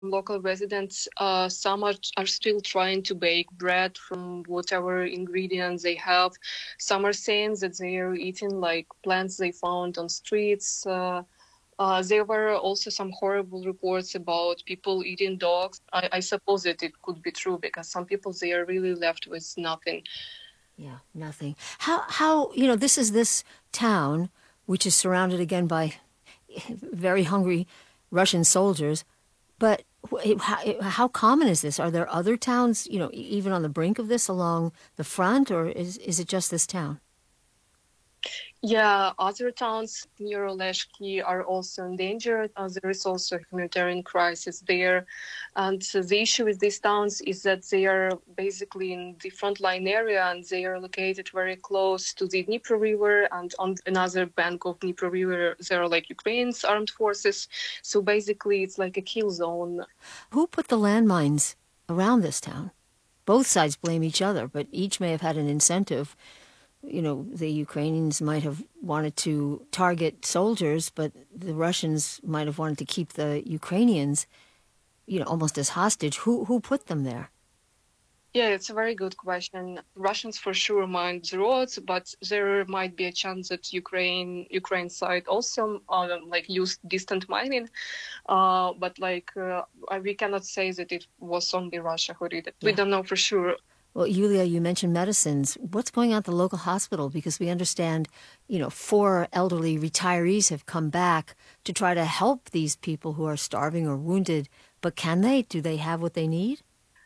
Local residents, some are still trying to bake bread from whatever ingredients they have. Some are saying that they are eating like plants they found on streets. There were also some horrible reports about people eating dogs. I suppose that it could be true because some people, they are really left with nothing. Yeah, nothing. How, this is this town, which is surrounded again by very hungry Russian soldiers, but how common is this? Are there other towns, even on the brink of this along the front, or is it just this town? Yeah, other towns near Oleshki are also endangered. There is also a humanitarian crisis there. And the issue with these towns is that they are basically in the frontline area and they are located very close to the Dnipro River. And on another bank of Dnipro River, there are like Ukraine's armed forces. So basically, it's like a kill zone. Who put the landmines around this town? Both sides blame each other, but each may have had an incentive. The Ukrainians might have wanted to target soldiers, but the Russians might have wanted to keep the Ukrainians, almost as hostage. Who put them there? Yeah, it's a very good question. Russians for sure mine the roads, but there might be a chance that Ukraine side also used distant mining. But we cannot say that it was only Russia who did it. Yeah. We don't know for sure. Well, Yulia, you mentioned medicines. What's going on at the local hospital? Because we understand, 4 elderly retirees have come back to try to help these people who are starving or wounded. But can they? Do they have what they need?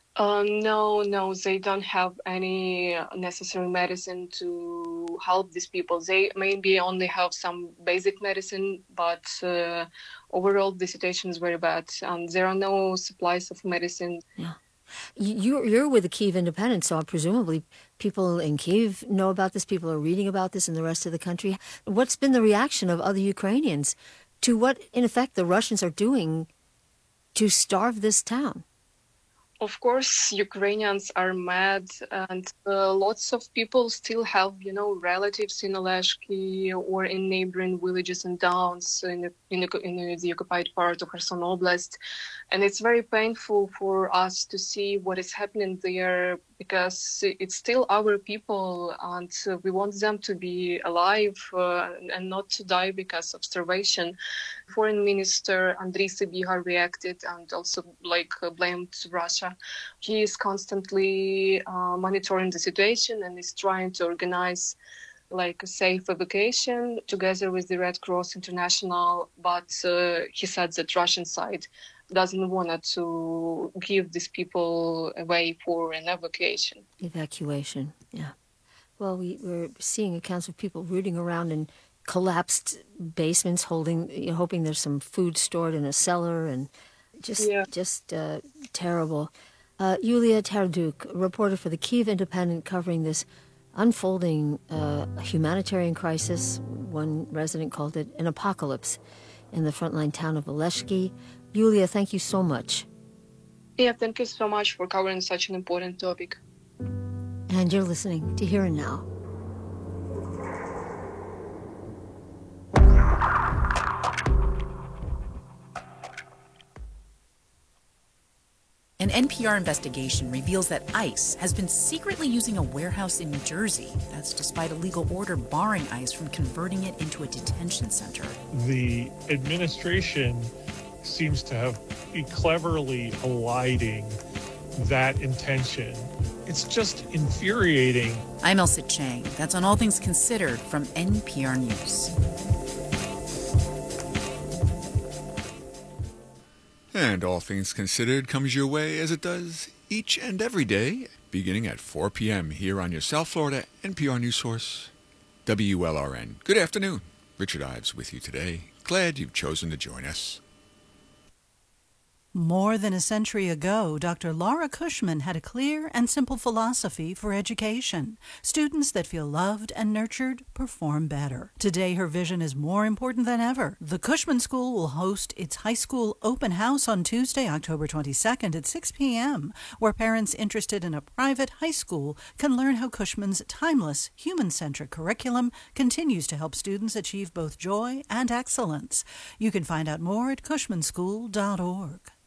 No, they don't have any necessary medicine to help these people. They maybe only have some basic medicine, but overall the situation is very bad, and there are no supplies of medicine. Yeah. You're with the Kyiv Independent, so presumably people in Kyiv know about this, people are reading about this in the rest of the country. What's been the reaction of other Ukrainians to what, in effect, the Russians are doing to starve this town? Of course, Ukrainians are mad, and lots of people still have, relatives in Oleshki or in neighboring villages and towns in the occupied part of Kherson Oblast. And it's very painful for us to see what is happening there because it's still our people and we want them to be alive and not to die because of starvation. Foreign Minister Andriy Sybiha reacted and also blamed Russia. He is constantly monitoring the situation and is trying to organize a safe evacuation together with the Red Cross International, but he said that Russian side doesn't want to give these people away for an evacuation. Evacuation, yeah. Well, we're seeing accounts of people rooting around in collapsed basements, hoping there's some food stored in a cellar, and just terrible. Yulia Tarduk, reporter for the Kyiv Independent, covering this unfolding humanitarian crisis. One resident called it an apocalypse in the frontline town of Oleshki. Yulia, thank you so much. Yeah, thank you so much for covering such an important topic. And you're listening to Here and Now. An NPR investigation reveals that ICE has been secretly using a warehouse in New Jersey. That's despite a legal order barring ICE from converting it into a detention center. The administration seems to have been cleverly eliding that intention. It's just infuriating. I'm Elsa Chang. That's on All Things Considered from NPR News. And All Things Considered comes your way as it does each and every day, beginning at 4 p.m. here on your South Florida NPR News source, WLRN. Good afternoon. Richard Ives with you today. Glad you've chosen to join us. More than a century ago, Dr. Laura Cushman had a clear and simple philosophy for education. Students that feel loved and nurtured perform better. Today, her vision is more important than ever. The Cushman School will host its high school open house on Tuesday, October 22nd at 6 p.m., where parents interested in a private high school can learn how Cushman's timeless, human-centric curriculum continues to help students achieve both joy and excellence. You can find out more at cushmanschool.org.